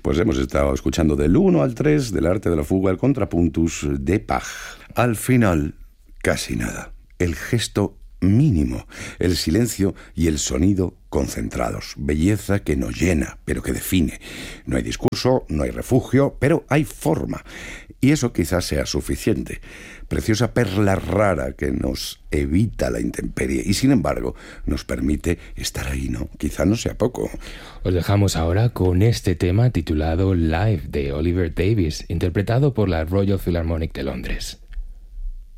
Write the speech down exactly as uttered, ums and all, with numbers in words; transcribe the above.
Pues hemos estado escuchando del uno al tres del arte de la fuga, el contrapuntus de Bach. Al final, casi nada. El gesto mínimo, el silencio y el sonido concentrados. Belleza que nos llena, pero que define. No hay discurso, no hay refugio, pero hay forma. Y eso quizás sea suficiente. Preciosa perla rara que nos evita la intemperie y sin embargo nos permite estar ahí, ¿no? Quizá no sea poco. Os dejamos ahora con este tema titulado Live de Oliver Davies, interpretado por la Royal Philharmonic de Londres.